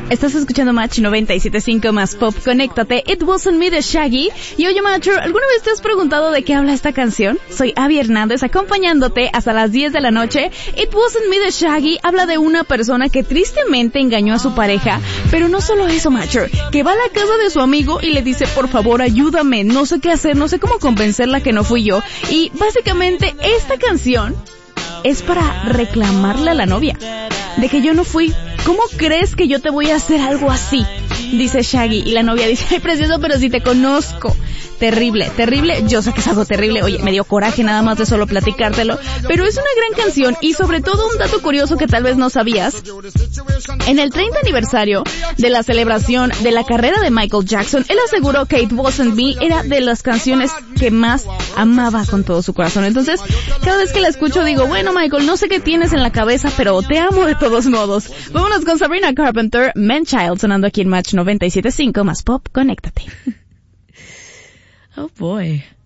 Estás escuchando Match 97.5 más Pop. Conéctate. It Wasn't Me de Shaggy. Y oye, Macho, ¿alguna vez te has preguntado de qué habla esta canción? Soy Abby Hernández, acompañándote hasta las 10 de la noche. It Wasn't Me de Shaggy habla de una persona que tristemente engañó a su pareja. Pero no solo eso, Macho, que va a la casa de su amigo y le dice, por favor, ayúdame, no sé qué hacer, no sé cómo convencerla que no fui yo. Y básicamente esta canción es para reclamarle a la novia de que yo no fui. ¿Cómo crees que yo te voy a hacer algo así? Dice Shaggy. Y la novia dice, ay, precioso, pero si te conozco. Terrible, terrible. Yo sé que es algo terrible. Oye, me dio coraje nada más de solo platicártelo. Pero es una gran canción y sobre todo un dato curioso que tal vez no sabías. En el 30 aniversario de la celebración de la carrera de Michael Jackson, él aseguró que It Wasn't Me era de las canciones que más amaba con todo su corazón. Entonces, cada vez que la escucho digo, bueno, Michael, no sé qué tienes en la cabeza, pero te amo de todos modos. Vámonos con Sabrina Carpenter, Man Child, sonando aquí en Match 97.5 más Pop. Conéctate. Oh boy.